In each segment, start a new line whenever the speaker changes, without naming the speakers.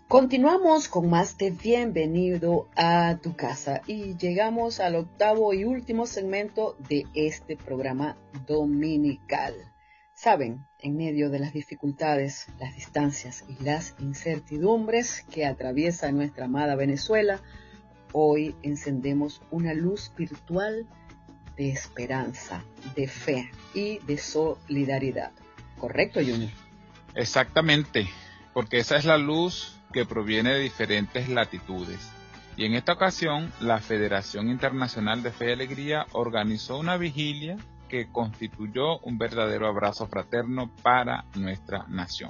Continuamos con más de Bienvenido a tu casa y llegamos al octavo y último segmento de este programa dominical. Saben, en medio de las dificultades, las distancias y las incertidumbres que atraviesa nuestra amada Venezuela, hoy encendemos una luz virtual de esperanza, de fe y de solidaridad. ¿Correcto, Junior?
Exactamente, porque esa es la luz que proviene de diferentes latitudes. Y en esta ocasión, la Federación Internacional de Fe y Alegría organizó una vigilia que constituyó un verdadero abrazo fraterno para nuestra nación.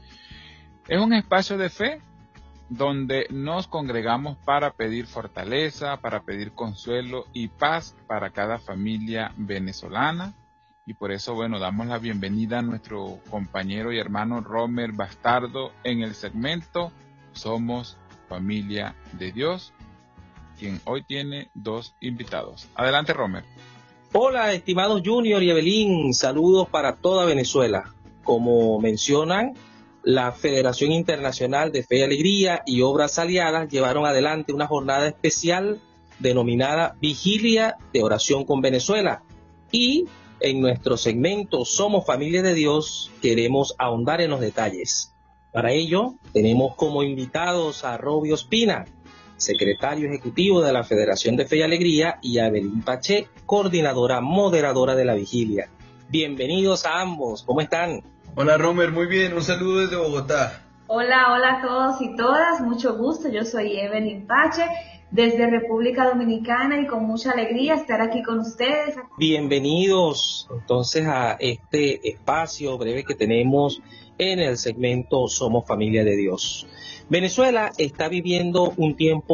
Es un espacio de fe donde nos congregamos para pedir fortaleza, para pedir consuelo y paz para cada familia venezolana. Y por eso, damos la bienvenida a nuestro compañero y hermano Romer Bastardo en el segmento Somos Familia de Dios, quien hoy tiene dos invitados. Adelante, Romer.
Hola, estimados Junior y Evelyn, saludos para toda Venezuela. Como mencionan, la Federación Internacional de Fe y Alegría y Obras Aliadas llevaron adelante una jornada especial denominada Vigilia de Oración con Venezuela. Y en nuestro segmento Somos Familia de Dios queremos ahondar en los detalles. Para ello, tenemos como invitados a Robio Ospina, secretario ejecutivo de la Federación de Fe y Alegría, y a Evelyn Pache, coordinadora moderadora de la vigilia. Bienvenidos a ambos, ¿cómo están?
Hola Romer, muy bien, un saludo desde Bogotá.
Hola a todos y todas, mucho gusto, yo soy Evelyn Pache, desde República Dominicana y con mucha alegría estar aquí con ustedes.
Bienvenidos entonces a este espacio breve que tenemos en el segmento Somos Familia de Dios. Venezuela está viviendo un tiempo